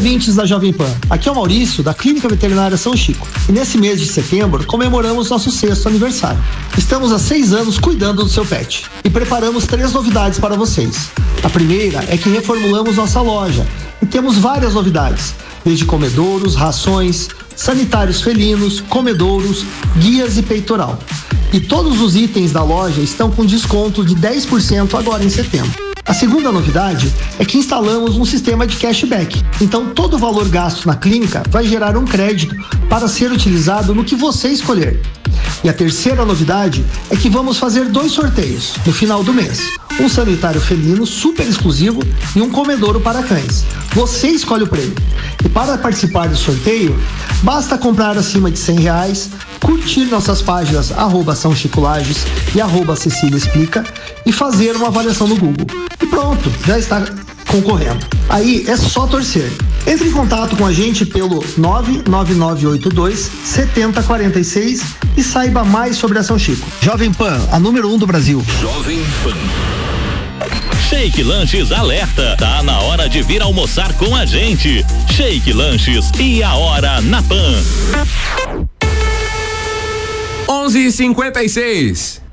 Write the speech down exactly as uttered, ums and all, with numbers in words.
ouvintes da Jovem Pan, aqui é o Maurício, da Clínica Veterinária São Chico. E nesse mês de setembro, comemoramos nosso sexto aniversário. Estamos há seis anos cuidando do seu pet e preparamos três novidades para vocês. A primeira é que reformulamos nossa loja e temos várias novidades, desde comedouros, rações, sanitários felinos, comedouros, guias e peitoral. E todos os itens da loja estão com desconto de dez por cento agora em setembro. A segunda novidade é que instalamos um sistema de cashback. Então, todo o valor gasto na clínica vai gerar um crédito para ser utilizado no que você escolher. E a terceira novidade é que vamos fazer dois sorteios no final do mês. Um sanitário felino super exclusivo e um comedouro para cães. Você escolhe o prêmio. E para participar do sorteio, basta comprar acima de cem reais, curtir nossas páginas arroba São Chico Lages e arroba Cecília Explica e fazer uma avaliação no Google. E pronto, já está concorrendo. Aí é só torcer. Entre em contato com a gente pelo nove nove nove oito dois sete zero quatro seis e saiba mais sobre a São Chico. Jovem Pan, a número um do Brasil. Jovem Pan. Shake Lanches alerta, tá na hora de vir almoçar com a gente. Shake Lanches e a hora na Pan. onze e cinquenta e seis.